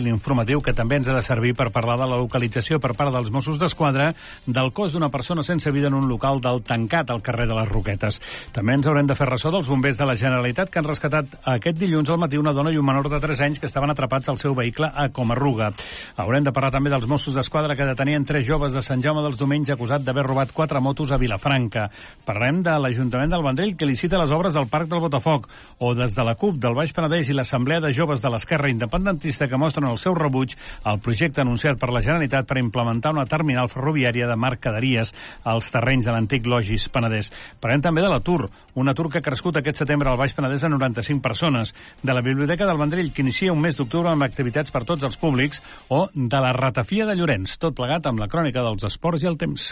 informatiu que també ens ha de servir per parlar de la localització per part dels Mossos d'Esquadra del cos d'una persona sense vida en un local del Tancat al carrer de les Roquetes. També ens haurem de fer ressò dels bombers de la Generalitat que han rescatat aquest dilluns al matí una dona i un menor de 3 anys que estaven atrapats al seu vehicle a Comarruga. Haurem de parlar també dels Mossos d'Esquadra que detenien 3 joves de Sant Jaume dels Domenys acusats d'haver robat 4 motos a Vilafranca. Parlarem de l'Ajuntament del Vendrell que licita les obres del Parc del Botafoc, o des de la CUP del Baix Penedès i l'Assemblea de Joves de l'Esquerra Independentista que mostren el seu rebuig al projecte anunciat per la Generalitat per implementar una terminal ferroviària de mercaderies als terrenys de l'antic Logis Penedès. Parlem també de l'atur, un atur que ha crescut aquest setembre al Baix Penedès a 95 persones, de la Biblioteca del Vendrell que inicia un mes d'octubre amb activitats per tots els públics, o de la Ratafia de Llorenç, tot plegat amb la crònica dels esports i el temps.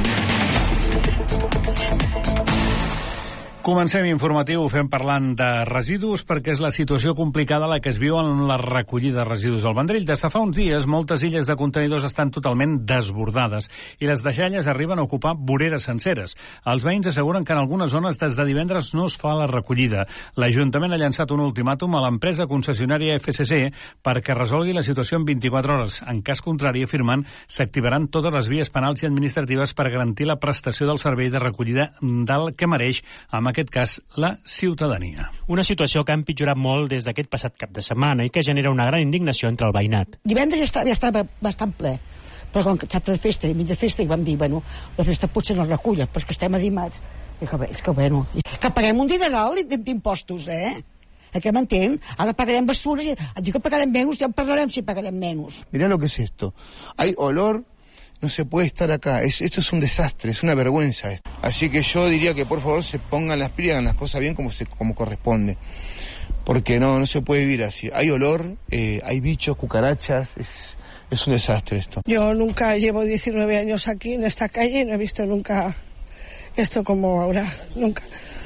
Comencem informatiu, fem parlant de residus perquè és la situació complicada la que es viu en la recollida de residus al Vendrell. Des de fa uns dies, moltes illes de contenidors estan totalment desbordades i les deixalles arriben a ocupar voreres senceres. Els veïns asseguren que en algunes zones des de divendres no es fa la recollida. L'Ajuntament ha llançat un ultimàtum a l'empresa concessionària FCC perquè resolgui la situació en 24 hores. En cas contrari, afirmen, s'activaran totes les vies penals i administratives per garantir la prestació del servei de recollida del que mereix, en aquest cas, la ciutadania. Una situació que ha empitjorat molt des d'aquest passat cap de setmana i que genera una gran indignació entre el veïnat. Divendres ja estava bastant ple, però com que dissabte de festa i mig de festa, vam dir, bueno, la festa potser no es recull, però és que estem a dimarts. És que bueno, que paguem un dineral d'impostos, que m'entén? Ara pagarem basura, dic que pagarem menys, ja en parlarem si pagarem menys. Mirá lo que es esto. Hay olor. No se puede estar acá, esto es un desastre, es una vergüenza esto. Así que yo diría que por favor se pongan las pilas y hagan las cosas bien como corresponde. Porque no se puede vivir así. Hay olor, hay bichos, cucarachas, es un desastre esto. Yo nunca llevo 19 años aquí en esta calle y no he visto nunca esto como ahora, nunca.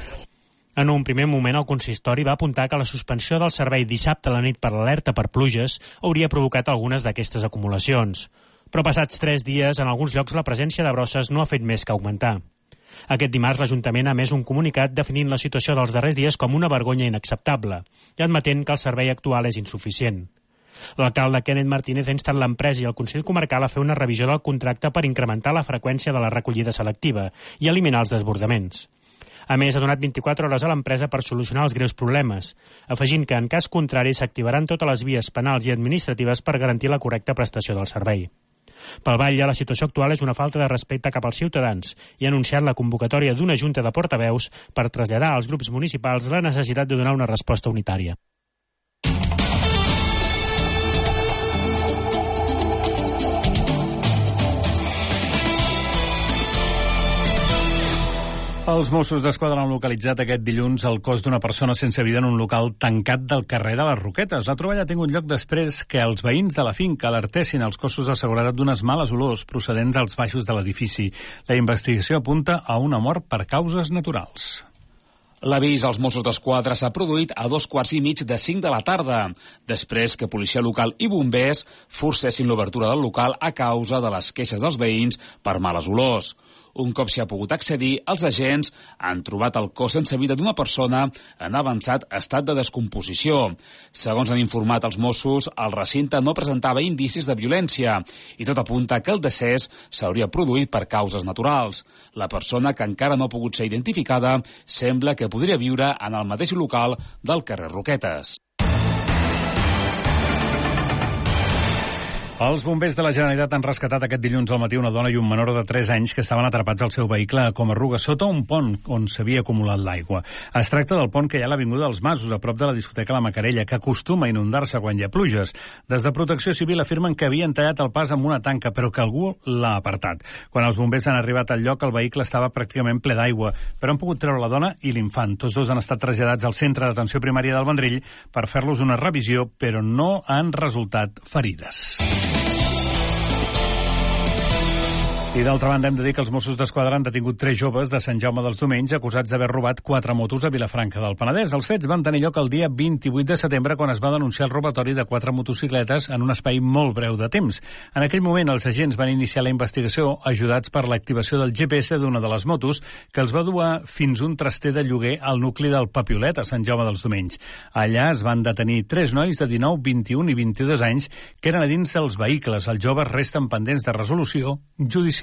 En un primer moment, el consistori va apuntar que la suspensió del servei dissabte a la nit per l'alerta per pluges hauria provocat algunes d'aquestes acumulacions. Però passats 3 dies, en alguns llocs la presència de brosses no ha fet més que augmentar. Aquest dimarts l'Ajuntament ha emès un comunicat definint la situació dels darrers dies com una vergonya inacceptable i admetent que el servei actual és insuficient. L'alcalde Kenneth Martínez ha instat l'empresa i el Consell Comarcal a fer una revisió del contracte per incrementar la freqüència de la recollida selectiva i eliminar els desbordaments. A més, ha donat 24 hores a l'empresa per solucionar els greus problemes, afegint que, en cas contrari, s'activaran totes les vies penals i administratives per garantir la correcta prestació del servei. Pel Batlle, la situació actual és una falta de respecte cap als ciutadans i ha anunciat la convocatòria d'una junta de portaveus per traslladar als grups municipals la necessitat de donar una resposta unitària. Els Mossos d'Esquadra han localitzat aquest dilluns el cos d'una persona sense vida en un local tancat del carrer de les Roquetes. La troballa ha tingut lloc després que els veïns de la finca alertessin els cossos de seguretat d'unes males olors procedents dels baixos de l'edifici. La investigació apunta a una mort per causes naturals. L'avís als Mossos d'Esquadra s'ha produït a 2:15 de 5 de la tarda, després que policia local i bombers forcessin l'obertura del local a causa de les queixes dels veïns per males olors. Un cop s'hi ha pogut accedir, els agents han trobat el cos sense vida d'una persona en avançat estat de descomposició. Segons han informat els Mossos, el recinte no presentava indicis de violència i tot apunta que el decés s'hauria produït per causes naturals. La persona, que encara no ha pogut ser identificada, sembla que podria viure en el mateix local del carrer Roquetes. Els bombers de la Generalitat han rescatat aquest dilluns al matí una dona i un menor de 3 anys que estaven atrapats al seu vehicle a Comarruga sota un pont on s'havia acumulat l'aigua. Es tracta del pont que hi ha a l'Avinguda dels Masos, a prop de la discoteca La Macarella, que acostuma a inundar-se quan hi ha pluges. Des de Protecció Civil afirmen que havien tallat el pas amb una tanca, però que algú l'ha apartat. Quan els bombers han arribat al lloc, el vehicle estava pràcticament ple d'aigua, però han pogut treure la dona i l'infant. Tots dos han estat traslladats al centre d'atenció primària del Vendrell per fer-los una revisió, però no han resultat ferides. I d'altra banda hem de dir que els Mossos d'Esquadra han detingut 3 joves de Sant Jaume dels Domenys acusats d'haver robat 4 motos a Vilafranca del Penedès. Els fets van tenir lloc el dia 28 de setembre quan es va denunciar el robatori de 4 motocicletes en un espai molt breu de temps. En aquell moment els agents van iniciar la investigació ajudats per l'activació del GPS d'una de les motos que els va dur fins un traster de lloguer al nucli del Papiolet a Sant Jaume dels Domenys. Allà es van detenir 3 nois de 19, 21 i 22 anys que eren a dins dels vehicles. Els joves resten pendents de resolució judicial.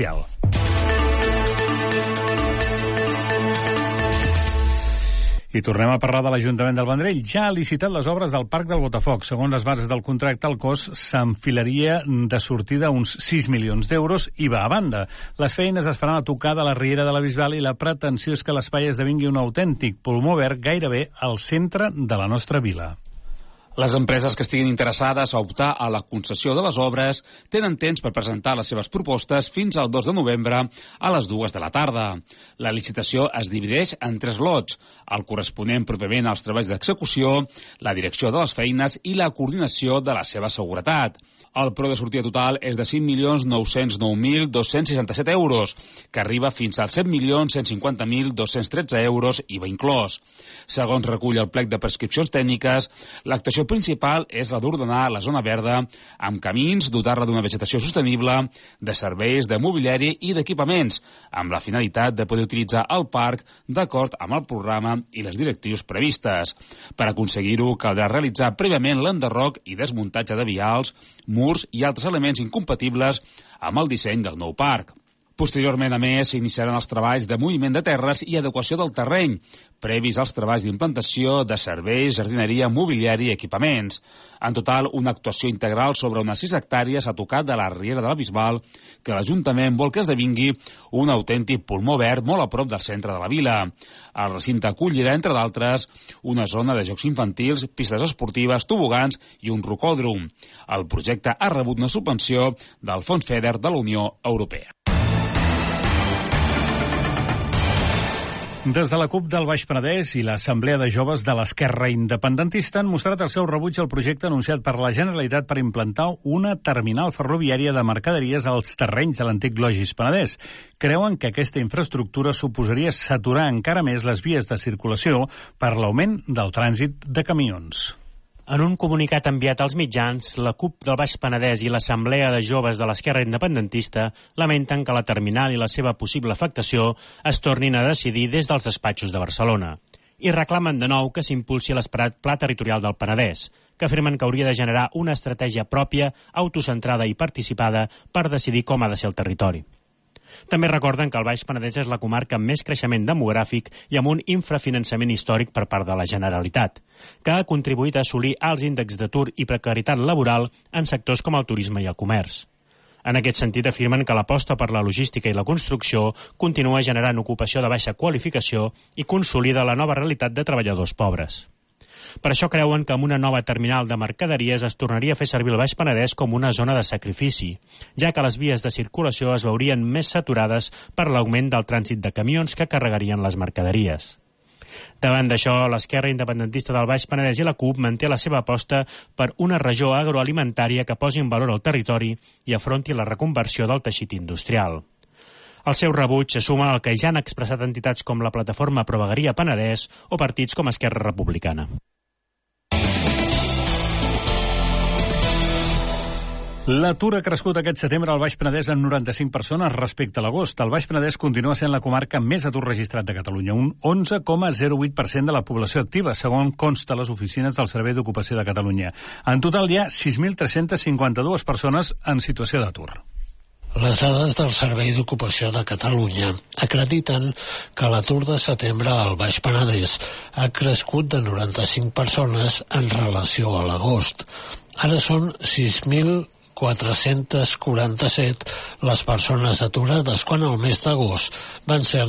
I tornem a parlar de l'Ajuntament del Vendrell. Ja ha licitat les obres del Parc del Botafoc. Segons les bases del contracte, el cost s'enfilaria de sortida uns 6 milions d'euros i va a banda. Les feines es faran a tocar de la Riera de la Bisbal i la pretensió és que l'espai esdevingui un autèntic pulmó verd gairebé al centre de la nostra vila. Les empreses que estiguin interessades a optar a la concessió de les obres tenen temps per presentar les seves propostes fins al 2 de novembre a les 2 de la tarda. La licitació es divideix en 3 lots, el corresponent propiament als treballs d'execució, la direcció de les feines i la coordinació de la seva seguretat. El preu de sortida total és de 5.909.267 euros, que arriba fins als 7.150.213 euros, IVA inclòs. Segons recull el plec de prescripcions tècniques, l'actuació principal és la d'ordenar la zona verda amb camins, dotar-la d'una vegetació sostenible, de serveis, de mobiliari i d'equipaments, amb la finalitat de poder utilitzar el parc d'acord amb el programa i les directrius previstes. Per aconseguir-ho, caldrà realitzar prèviament l'enderroc i desmuntatge de vials, murs i altres elements incompatibles amb el disseny del nou parc. Posteriorment, a més, s'iniciaran els treballs de moviment de terres i adequació del terreny, previs als treballs d'implantació de serveis, jardineria, mobiliari i equipaments. En total, una actuació integral sobre unes 6 hectàrees a tocar de la Riera de la Bisbal, que l'Ajuntament vol que esdevingui un autèntic pulmó verd molt a prop del centre de la vila. El recinte acollirà, entre d'altres, una zona de jocs infantils, pistes esportives, tobogans i un rocòdrom. El projecte ha rebut una subvenció del Fons FEDER de la Unió Europea. Des de la CUP del Baix Penedès i l'Assemblea de Joves de l'Esquerra Independentista han mostrat el seu rebuig al projecte anunciat per la Generalitat per implantar una terminal ferroviària de mercaderies als terrenys de l'antic Logis Penedès. Creuen que aquesta infraestructura suposaria saturar encara més les vies de circulació per l'augment del trànsit de camions. En un comunicat enviat als mitjans, la CUP del Baix Penedès i l'Assemblea de Joves de l'Esquerra Independentista lamenten que la terminal i la seva possible afectació es tornin a decidir des dels despatxos de Barcelona. I reclamen de nou que s'impulsi l'esperat Pla Territorial del Penedès, que afirmen que hauria de generar una estratègia pròpia, autocentrada i participada per decidir com ha de ser el territori. També recorden que el Baix Penedès és la comarca amb més creixement demogràfic i amb un infrafinançament històric per part de la Generalitat, que ha contribuït a assolir alts índexs d'atur i precarietat laboral en sectors com el turisme i el comerç. En aquest sentit, afirmen que l'aposta per la logística i la construcció continua generant ocupació de baixa qualificació i consolida la nova realitat de treballadors pobres. Per això creuen que amb una nova terminal de mercaderies es tornaria a fer servir el Baix Penedès com una zona de sacrifici, ja que les vies de circulació es veurien més saturades per l'augment del trànsit de camions que carregarien les mercaderies. Davant d'això, l'Esquerra Independentista del Baix Penedès i la CUP manté la seva aposta per una regió agroalimentària que posi en valor el territori i afronti la reconversió del teixit industrial. Al seu rebuig se suma el que ja han expressat entitats com la Plataforma Pro Vegueria Penedès o partits com Esquerra Republicana. L'atur ha crescut aquest setembre al Baix Penedès en 95 persones respecte a l'agost. El Baix Penedès continua sent la comarca amb més atur registrat de Catalunya, un 11,08% de la població activa, segons consta les oficines del Servei d'Ocupació de Catalunya. En total hi ha 6.352 persones en situació d'atur. Les dades del Servei d'Ocupació de Catalunya acrediten que l'atur de setembre al Baix Penedès ha crescut de 95 persones en relació a l'agost. Ara són 6.447 les persones aturades, quan al mes d'agost van ser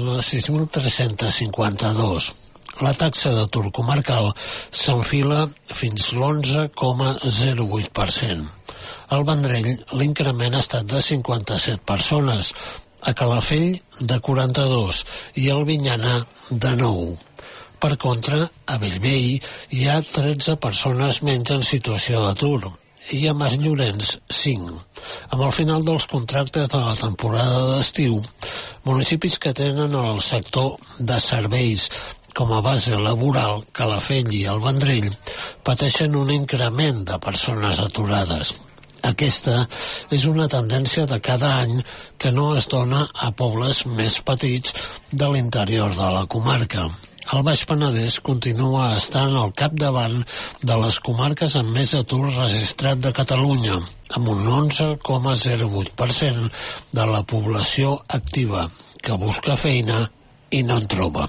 6.352. La taxa d'atur comarcal s'enfila fins l'11,08%. Al Vendrell, l'increment ha estat de 57 persones, a Calafell de 42 i a Albinyana de 9. Per contra, a Bellvei hi ha 13 persones menys en situació d'atur i a Mas Llorenç 5. Amb el final dels contractes de la temporada d'estiu, municipis que tenen el sector de serveis com a base laboral, Calafell i el Vendrell, pateixen un increment de persones aturades. Aquesta és una tendència de cada any que no es dona a pobles més petits de l'interior de la comarca. El Baix Penedès continua estant al capdavant de les comarques amb més atur registrat de Catalunya, amb un 11,08% de la població activa, que busca feina i no en troba.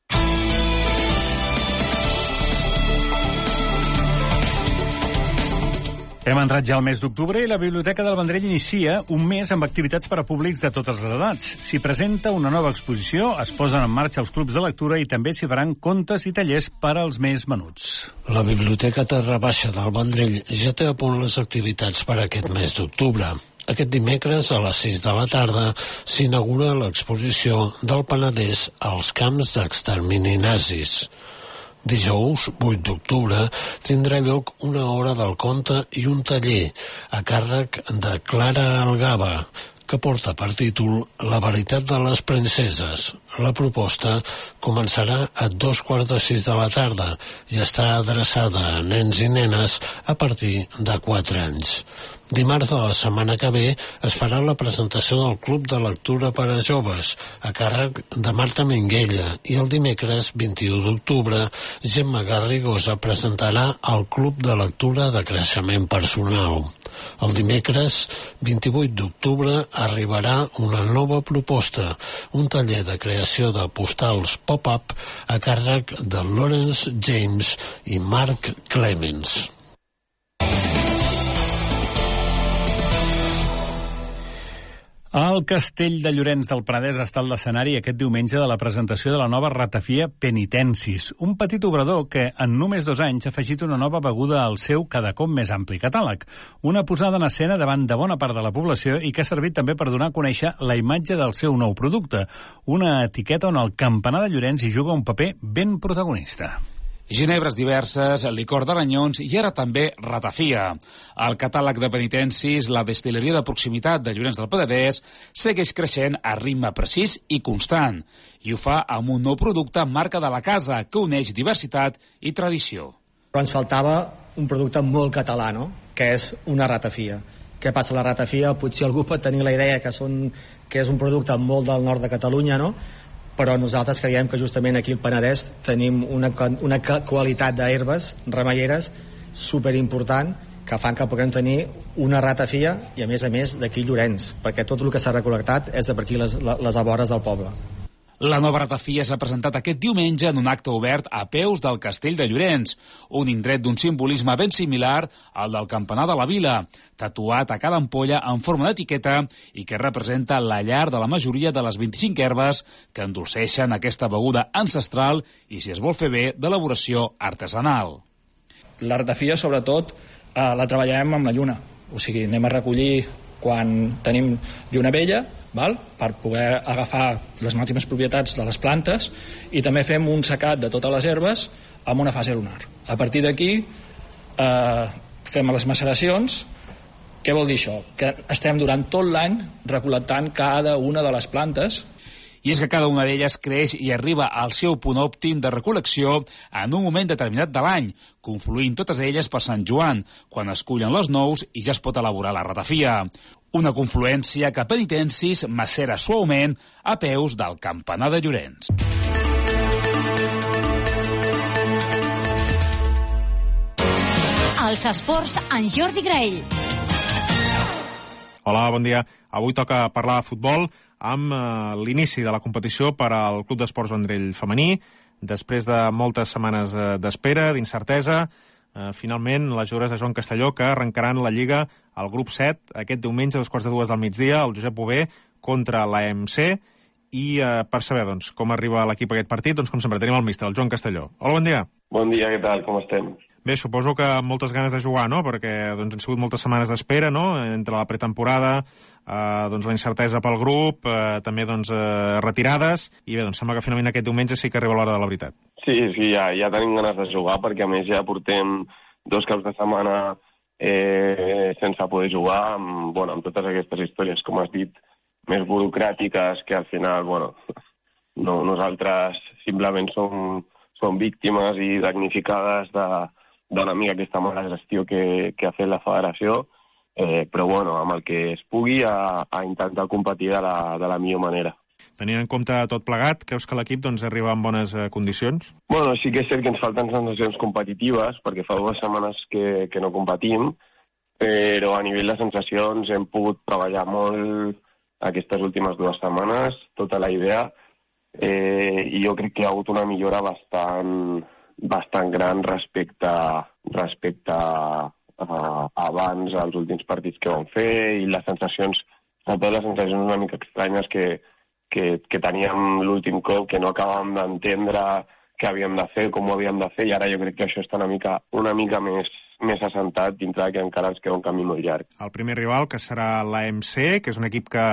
Hem entrat ja al mes d'octubre i la Biblioteca del Vendrell inicia un mes amb activitats per a públics de totes les edats. S'hi presenta una nova exposició, es posen en marxa els clubs de lectura i també s'hi faran contes i tallers per als més menuts. La Biblioteca Terra Baixa del Vendrell ja té a punt les activitats per aquest mes d'octubre. Aquest dimecres, a les 6 de la tarda, s'inaugura l'exposició del Penedès als camps d'extermini nazis. Dijous, 8 d'octubre, tindrà lloc una hora del conte i un taller a càrrec de Clara Algaba, que porta per títol La veritat de les princeses. La proposta començarà a 5:45 de la tarda i està adreçada a nens i nenes a partir de 4 anys. Dimarts de la setmana que ve es farà la presentació del Club de Lectura per a Joves, a càrrec de Marta Minguella, i el dimecres 21 d'octubre Gemma Garrigosa presentarà el Club de Lectura de Creixement Personal. El dimecres 28 d'octubre arribarà una nova proposta, un taller de creació de postals pop-up a càrrec de Lawrence James i Mark Clemens. El Castell de Llorenç del Penedès ha estat l'escenari aquest diumenge de la presentació de la nova ratafia Penitencis, un petit obrador que en només 2 anys ha afegit una nova beguda al seu cada cop més ampli catàleg. Una posada en escena davant de bona part de la població i que ha servit també per donar a conèixer la imatge del seu nou producte, una etiqueta on el campanar de Llorenç hi juga un paper ben protagonista. Ginebres diverses, licor d'aranyons i ara també ratafia. El catàleg de penitencis, la destil·leria de proximitat de Llorenç del Penedès, segueix creixent a ritme precís i constant. I ho fa amb un nou producte marca de la casa que uneix diversitat i tradició. Però ens faltava un producte molt català, no?, que és una ratafia. Què passa? La ratafia, potser algú pot tenir la idea que és un producte molt del nord de Catalunya, no?, però nosaltres creiem que justament aquí al Penedès tenim una qualitat d'herbes remeieres superimportant que fan que puguem tenir una ratafia i a més d'aquí Llorenç, perquè tot el que s'ha recol·lectat és de per aquí les vores del poble. La nova ratafia s'ha presentat aquest diumenge en un acte obert a peus del Castell de Llorenç, un indret d'un simbolisme ben similar al del campanar de la vila, tatuat a cada ampolla en forma d'etiqueta i que representa la llar de la majoria de les 25 herbes que endolceixen aquesta beguda ancestral i, si es vol fer bé, d'elaboració artesanal. La ratafia, sobretot, la treballem amb la lluna, o sigui, anem a recollir quan tenim lluna vella, per poder agafar les màximes propietats de les plantes, i també fem un secat de totes les herbes amb una fase lunar. A partir d'aquí fem les maceracions. Què vol dir això? Que estem durant tot l'any recol·lectant cada una de les plantes. I és que cada una d'elles creix i arriba al seu punt òptim de recol·lecció en un moment determinat de l'any, confluint totes elles per Sant Joan, quan es cullen les nous i ja es pot elaborar la ratafia. Una confluència que penitencis macera suaument a peus del campanar de Llorenç. Els esports en Jordi Graell. Hola, bon dia. Avui toca parlar de futbol amb l'inici de la competició per al Club d'Esports Vendrell femení. Després de moltes setmanes d'espera, d'incertesa, finalment les jugadores de Joan Castelló que arrencaran la Lliga al grup 7 aquest diumenge a 2:45 del migdia, el Josep Bové contra l'AMC. I per saber com arriba l'equip a aquest partit, com sempre tenim el míster, el Joan Castelló. Hola, bon dia. Bon dia, què tal, com estem? Bé, suposo que amb moltes ganes de jugar, no?, perquè han sigut moltes setmanes d'espera, no?, entre la pretemporada, la incertesa pel grup, també retirades, i bé, sembla que finalment aquest diumenge sí que arriba l'hora de la veritat. Sí, ja tenim ganes de jugar, perquè a més ja portem 2 caps de setmana sense poder jugar amb totes aquestes històries, com has dit, més burocràtiques, que al final, nosaltres simplement som víctimes i damnificades d'una mica aquesta mala gestió que ha fet la federació, però amb el que es pugui a intentar competir de la millor manera. Tenint en compte tot plegat, creus que l'equip arriba en bones condicions? Sí que és cert que ens falten sensacions competitives, perquè fa 2 setmanes que no competim, però a nivell de sensacions hem pogut treballar molt aquestes últimes 2 setmanes, tota la idea, i jo crec que hi ha hagut una millora bastant gran respecte a abans, als últims partits que vam fer, i les sensacions, sobretot les sensacions una mica estranyes que teníem l'últim cop, que no acabàvem d'entendre què havíem de fer, com ho havíem de fer, i ara jo crec que això està una mica més assentat, dintre que encara ens queda un camí molt llarg. El primer rival, que serà l'AMC, que és un equip que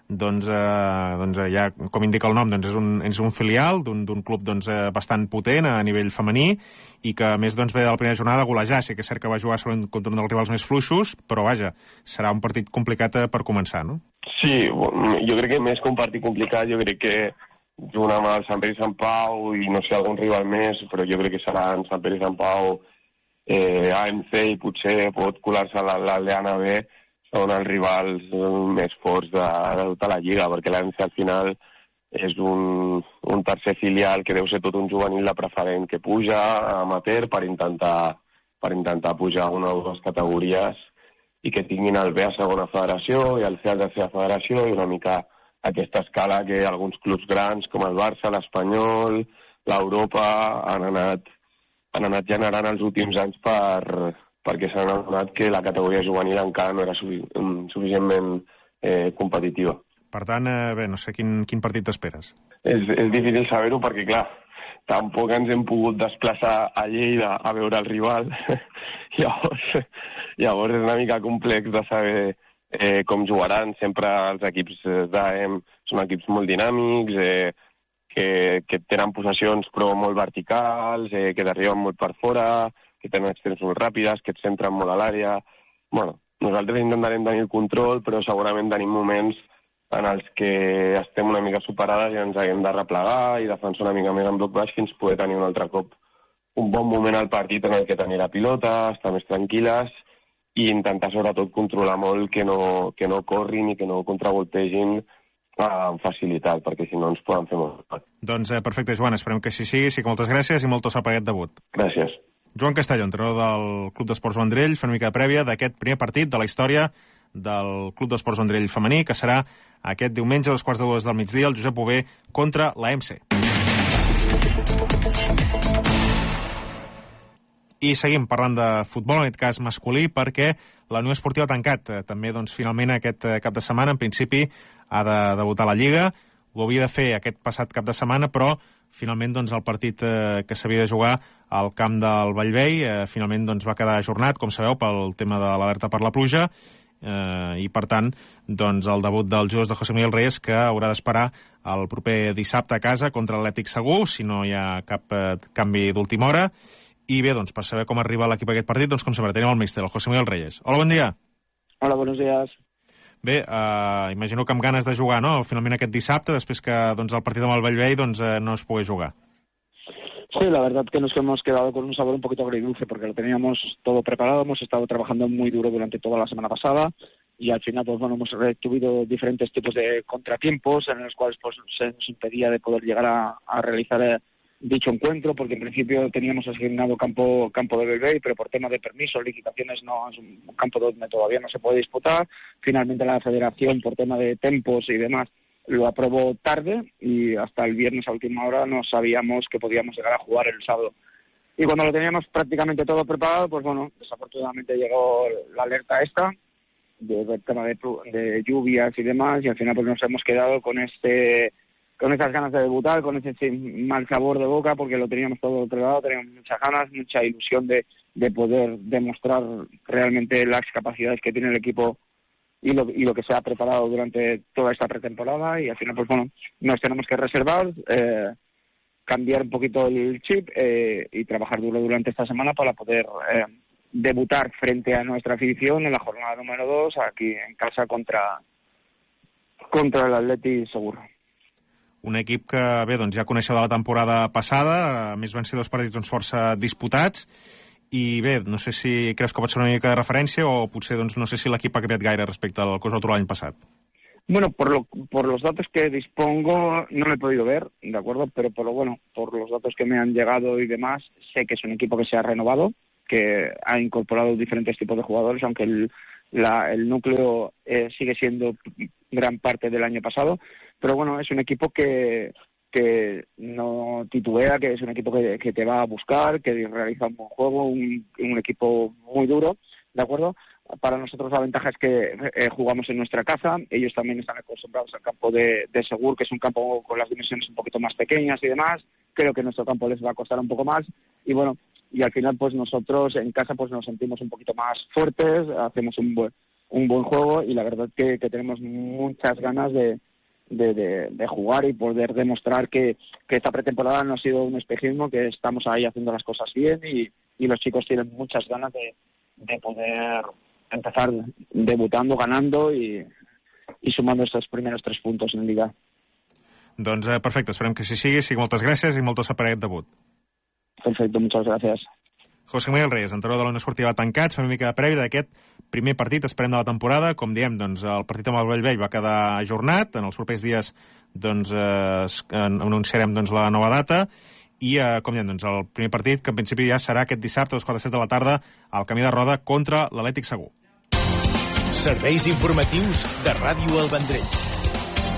ja, com indica el nom, és un filial d'un club bastant potent a nivell femení, i que a més ve de la primera jornada a golejar. Sí que és cert que va jugar contra un dels rivals més fluixos, però vaja, serà un partit complicat per començar, no? Sí, jo crec que més que un partit complicat, jo crec que junt amb el Sant Pere i Sant Pau, i no sé, algun rival més, però jo crec que seran Sant Pere i Sant Pau, AMC, i potser pot colar-se a l'Aldeana B, són els rivals més forts de tota la Lliga, perquè l'AMC al final és un tercer filial que deu ser tot un juvenil de preferent que puja a amateur per intentar pujar una o 2 categories i que tinguin el B a segona federació i el C a tercera federació, i una mica aquesta escala que alguns clubs grans com el Barça, l'Espanyol, l'Europa han anat generant els últims anys perquè s'han adonat que la categoria juvenil encara no era suficientment competitiva. Per tant, no sé quin partit t'esperes. És difícil saber-ho perquè, clar, tampoc ens hem pogut desplaçar a Lleida a veure el rival. Llavors és una mica complex de saber com jugaran. Sempre els equips d'AEM són equips molt dinàmics, que tenen possessions però molt verticals, que t'arriben molt per fora, que tenen extrems molt ràpides, que et centren molt a l'àrea. Nosaltres intentarem tenir el control, però segurament tenim moments en els que estem una mica superades i ens haguem de replegar i defensar una mica més en bloc baix fins poder tenir un altre cop un bon moment al partit en el que tenir la pilota, estar més tranquil·les i intentar sobretot controlar molt que no corrin i que no contravoltegin amb facilitat, perquè si no ens poden fer molt mal. Doncs perfecte, Joan, esperem que així sigui. Sí que moltes gràcies i molta sort per aquest debut. Gràcies. Joan Castelló, entrenador del Club d'Esports Vendrell, fent una mica de prèvia d'aquest primer partit de la història del Club d'Esports Vendrell femení, que serà aquest diumenge a 2:15 del migdia, el Josep Bové contra l'AMC. I seguim parlant de futbol, en aquest cas masculí, perquè la Unió Esportiva ha tancat també, finalment, aquest cap de setmana. En principi ha de debutar a la Lliga. Ho havia de fer aquest passat cap de setmana, però finalment el partit que s'havia de jugar al camp del Bellvei finalment va quedar ajornat, com sabeu, pel tema de l'alerta per la pluja, i per tant el debut dels jugadors de José Miguel Reyes, que haurà d'esperar el proper dissabte a casa contra l'Atlètic Segur, si no hi ha cap canvi d'última hora. I bé, per saber com arriba l'equip a aquest partit, com sempre, tenim el míster, el José Miguel Reyes. Hola, bon dia. Hola, buenos días. Bé, imagino que amb ganes de jugar, no?, finalment aquest dissabte, després que el partit amb el Bellvei no es pugui jugar. Sí, la verdad que nos hemos quedado con un sabor un poquito agridulce porque lo teníamos todo preparado, hemos estado trabajando muy duro durante toda la semana pasada y al final hemos tenido diferentes tipos de contratiempos en los cuales se nos impedía de poder llegar a realizar dicho encuentro, porque en principio teníamos asignado campo de Bellvei, pero por tema de permisos, licitaciones, no es un campo donde todavía no se puede disputar. Finalmente la federación, por tema de tempos y demás, lo aprobó tarde y hasta el viernes a última hora no sabíamos que podíamos llegar a jugar el sábado. Y cuando lo teníamos prácticamente todo preparado, desafortunadamente llegó la alerta esta del tema de lluvias y demás, y al final nos hemos quedado con esas ganas de debutar, con ese mal sabor de boca, porque lo teníamos todo preparado, teníamos muchas ganas, mucha ilusión de poder demostrar realmente las capacidades que tiene el equipo y lo que se ha preparado durante toda esta pretemporada, y al final nos tenemos que reservar, cambiar un poquito el chip y trabajar duro durante esta semana para poder debutar frente a nuestra afición en la jornada número 2 aquí en casa contra el Atleti Segur. Un equip que, bé, doncs ja coneixeu de la temporada passada, a més van ser 2 partits doncs, força disputats, i bé, no sé si creus que pot ser una mica de referència o potser doncs, no sé si l'equip ha canviat gaire respecte al que us va trobar l'any passat. Bueno, por los datos que dispongo, no lo he podido ver, ¿de acuerdo? Pero por los datos que me han llegado y demás, sé que es un equipo que se ha renovado, que ha incorporado diferentes tipos de jugadores, aunque el núcleo sigue siendo gran parte del año pasado. Pero bueno, es un equipo que no titubea, que es un equipo que te va a buscar, que realiza un buen juego, un equipo muy duro, ¿de acuerdo? Para nosotros la ventaja es que jugamos en nuestra casa, ellos también están acostumbrados al campo de Segur, que es un campo con las dimensiones un poquito más pequeñas y demás. Creo que nuestro campo les va a costar un poco más y bueno, y al final pues nosotros en casa pues nos sentimos un poquito más fuertes, hacemos un buen juego y la verdad que tenemos muchas ganas de jugar y poder demostrar que esta pretemporada no ha sido un espejismo, que estamos ahí haciendo las cosas bien y los chicos tienen muchas ganas de poder empezar debutando, ganando y sumando estos primeros 3 puntos en Liga. Doncs perfecte, esperem que així sigui moltes gràcies i molta sort per aquest debut. Perfecto, muchas gracias. José Miguel Reyes, entrenador de la Unió Esportiva Tancats, fem una mica de prèvia d'aquest primer partit, esperem de la temporada. Com diem, doncs, el partit amb el Bellvei va quedar ajornat. En els propers dies doncs, anunciarem doncs, la nova data. I, com diem, doncs, el primer partit, que en principi ja serà aquest dissabte a les 4:07 de la tarda al Camí de Roda contra l'Atlètic Segur. Serveis informatius de Ràdio El Vendrell.